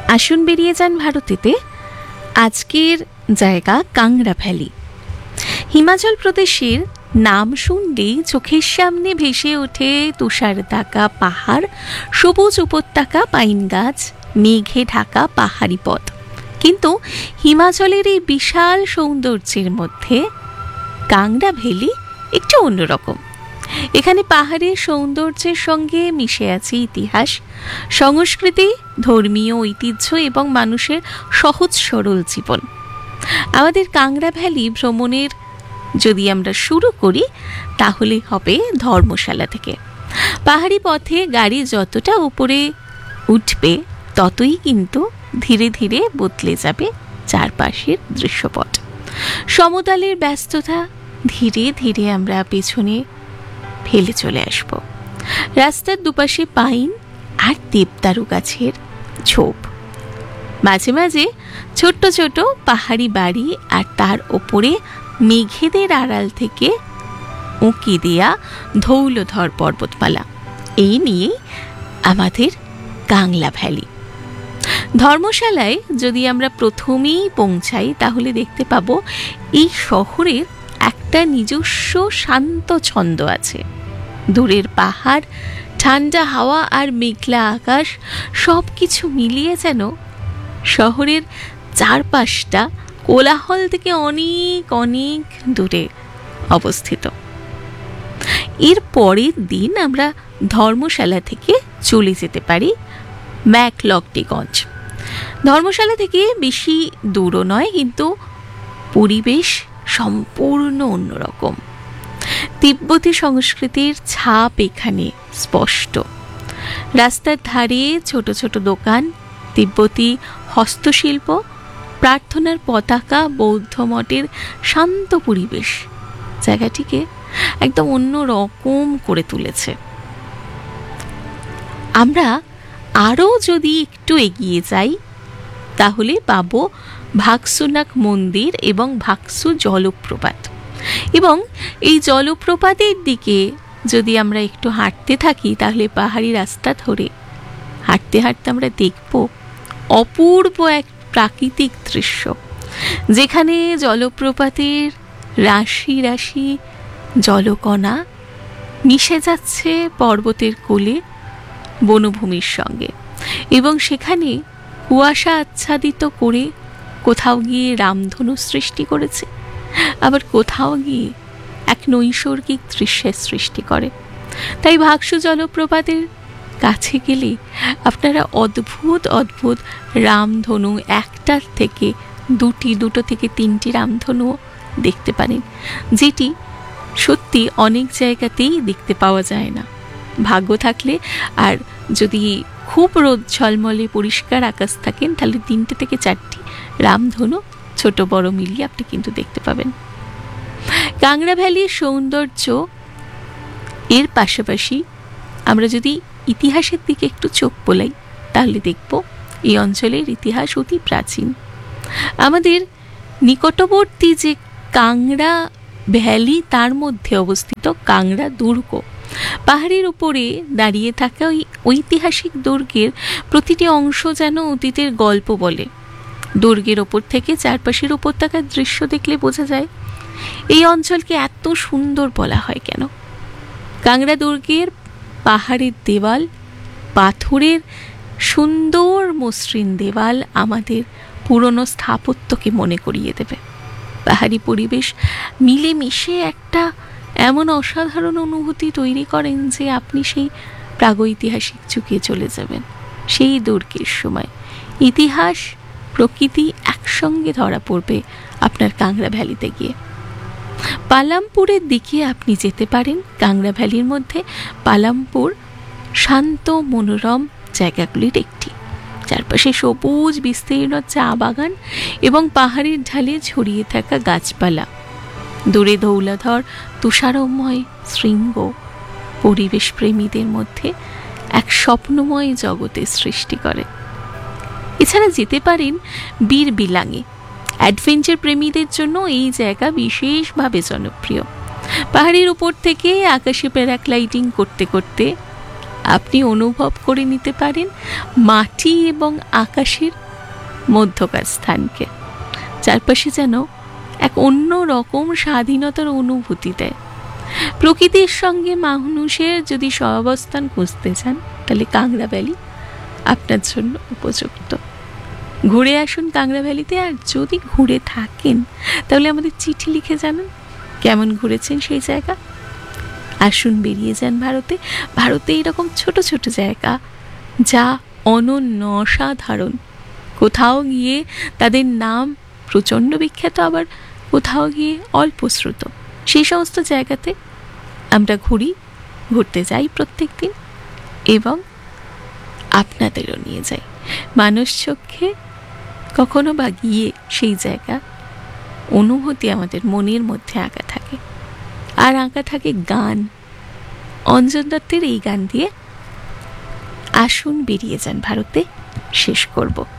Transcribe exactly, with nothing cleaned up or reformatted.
আসুন বেরিয়ে যান ভারতেতে। আজকের জায়গা কাংড়া ভ্যালি। হিমাচল প্রদেশের নাম শুনলেই চোখের সামনে ভেসে ওঠে তুষার ঢাকা পাহাড়, সবুজ উপত্যকা, পাইন গাছ, মেঘে ঢাকা পাহাড়ি পথ। কিন্তু হিমাচলের এই বিশাল সৌন্দর্যের মধ্যে কাংড়া ভ্যালি একটু অন্যরকম। এখানে পাহাড়ের সৌন্দর্যের সঙ্গে মিশে আছে ইতিহাস, সংস্কৃতি, ধর্মীয় ঐতিহ্য এবং মানুষের সহজ সরল জীবন। আমাদের কাংড়া ভ্যালি ভ্রমণের যদি আমরা শুরু করি তাহলে হবে ধর্মশালা থেকে। পাহাড়ি পথে গাড়ি যতটা উপরে উঠবে ততই কিন্তু ধীরে ধীরে বদলে যাবে চারপাশের দৃশ্যপট। সমতলের ব্যস্ততা ধীরে ধীরে আমরা পেছনে ফেলে চলে আসব। রাস্তার দুপাশে পাইন আর দেবদারু গাছের ঝোপ, মাঝে মাঝে ছোট্ট ছোট পাহাড়ি বাড়ি, আর তার ওপরে মেঘেদের আড়াল থেকে উঁকি দেয়া ধৌলধর পর্বতমালা। এই নিয়ে আমাদের কাংলা ভ্যালি। ধর্মশালায় যদি আমরা প্রথমেই পৌঁছাই তাহলে দেখতে পাবো এই শহরের একটা নিজস্ব শান্ত ছন্দ আছে। দূরের পাহাড়, ঠান্ডা হাওয়া আর মেঘলা আকাশ সব কিছু মিলিয়ে যেন শহরের চারপাশটা কোলাহল থেকে অনেক অনেক দূরে অবস্থিত। এর পরের দিন আমরা ধর্মশালা থেকে চলে যেতে পারি ম্যাকলকটিগঞ্জ। ধর্মশালা থেকে বেশি দূরও নয়, কিন্তু পরিবেশ সম্পূর্ণ অন্যরকম। তিব্বতী সংস্কৃতির ছাপ এখানে স্পষ্ট। রাস্তার ধারে ছোট ছোট দোকান, তিব্বতী হস্তশিল্প, প্রার্থনার পতাকা, বৌদ্ধ মঠের শান্ত পরিবেশ জায়গাটিকে একদম অন্য রকম করে তুলেছে। আমরা আরও যদি একটু এগিয়ে যাই তাহলে পাবো ভাগসুনাক মন্দির এবং ভাগসু জলপ্রপাত। এবং এই জলপ্রপাতের দিকে যদি আমরা একটু হাঁটতে থাকি তাহলে পাহাড়ি রাস্তা ধরে হাঁটতে হাঁটতে আমরা দেখব অপূর্ব এক প্রাকৃতিক দৃশ্য, যেখানে জলপ্রপাতের রাশি রাশি জলকণা মিশে যাচ্ছে পর্বতের কোলে বনভূমির সঙ্গে। এবং সেখানে কুয়াশা আচ্ছাদিত করে কোথাও গিয়ে রামধনু সৃষ্টি করেছে, আবার কোথাও গিয়ে এক নৈসর্গিক দৃশ্যের সৃষ্টি করে। তাই ভাগসু জলপ্রপাতের কাছে গেলে আপনারা অদ্ভুত অদ্ভুত রামধনু, একটার থেকে দুটি, দুটো থেকে তিনটি রামধনু দেখতে পারেন, যেটি সত্যি অনেক জায়গাতেই দেখতে পাওয়া যায় না। ভাগ্য থাকলে আর যদি খুব রোদ ঝলমলে পরিষ্কার আকাশ থাকেন তাহলে তিনটে থেকে চারটি রামধনু ছোট বড় মিলিয়ে আপনি কিন্তু দেখতে পাবেন। কাংড়া ভ্যালির সৌন্দর্য এর পাশাপাশি আমরা যদি ইতিহাসের দিকে একটু চোখ বোলাই তাহলে দেখব এই অঞ্চলের ইতিহাস অতি প্রাচীন। আমাদের নিকটবর্তী যে কাংড়া ভ্যালি তার মধ্যে অবস্থিত কাংড়া দুর্গ। পাহাড়ের উপরে দাঁড়িয়ে থাকা ওই ঐতিহাসিক দুর্গের প্রতিটি অংশ যেন অতীতের গল্প বলে। দুর্গের ওপর থেকে চারপাশের উপত্যকার দৃশ্য দেখলে বোঝা যায় এই অঞ্চলকে এত সুন্দর বলা হয় কেন। কাংড়া দুর্গের পাহাড়ের দেওয়াল, পাথরের সুন্দর মসৃণ দেওয়াল আমাদের পুরনো স্থাপত্যকে মনে করিয়ে দেবে। পাহাড়ি পরিবেশ মিলেমিশে একটা এমন অসাধারণ অনুভূতি তৈরি করেন যে আপনি সেই প্রাগৈতিহাসিক যুগে চলে যাবেন। সেই দুর্গের সময় ইতিহাস, প্রকৃতি একসঙ্গে ধরা পড়বে আপনার কাংড়া ভ্যালিতে গিয়ে। পালামপুরের দিকে আপনি যেতে পারেন। কাংড়া ভ্যালির মধ্যে পালামপুর শান্ত মনোরম জায়গাগুলির একটি। চারপাশে সবুজ বিস্তীর্ণ চা বাগান এবং পাহাড়ের ঢালে ছড়িয়ে থাকা গাছপালা দূরে ধৌলাধর তুষারময় শৃঙ্গ পরিবেশ প্রেমীদের মধ্যে এক স্বপ্নময় জগতের সৃষ্টি করে। এছাড়া যেতে পারেন বীরবিলাঙে। অ্যাডভেঞ্চার প্রেমীদের জন্য এই জায়গা বিশেষভাবে জনপ্রিয়। পাহাড়ের উপর থেকে আকাশে প্যারাগ্লাইডিং করতে করতে আপনি অনুভব করে নিতে পারেন মাটি এবং আকাশের মধ্যকার স্থানকে। চারপাশে যেন এক অন্য রকম স্বাধীনতার অনুভূতি দেয়। প্রকৃতির সঙ্গে মানুষের যদি সহাবস্থান খুঁজতে চান তাহলে কাংড়া ভ্যালি আপনার জন্য উপযুক্ত। ঘুরে আসুন কাংড়া ভ্যালিতে। আর যদি ঘুরে থাকেন তাহলে আমাদের চিঠি লিখে জানান কেমন ঘুরেছেন সেই জায়গা। আসুন বেরিয়ে যান ভারতে। ভারতে এরকম ছোট ছোট জায়গা যা অনন্য, অসাধারণ। কোথাও গিয়ে তাদের নাম প্রচণ্ড বিখ্যাত, আবার কোথাও গিয়ে অল্প শ্রুত। সেই সমস্ত জায়গাতে আমরা ঘুরি, ঘুরতে যাই প্রত্যেক দিন, এবং আপনাদেরও নিয়ে যাই। মানুষ চক্ষে কখনো বা গিয়ে সেই জায়গা অনুভূতি আমাদের মনের মধ্যে আঁকা থাকে। আর আঁকা থাকে গান। অঞ্জন দত্তের এই গান দিয়ে আসুন বেরিয়ে যান ভারতে শেষ করব।